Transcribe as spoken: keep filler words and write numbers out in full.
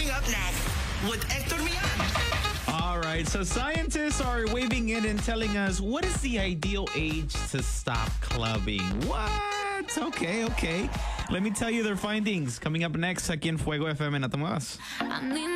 coming up next with Hector Mian. All right, so scientists are waving in and telling us what is the ideal age to stop clubbing. What? Okay, okay. Let me tell you their findings. Coming up next, aquí en Fuego F M. No te muevas.